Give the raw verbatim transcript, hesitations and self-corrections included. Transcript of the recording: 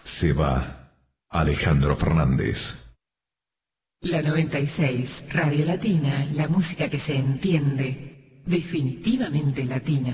Se va Alejandro Fernández. La noventa y seis, Radio Latina, la música que se entiende, definitivamente latina.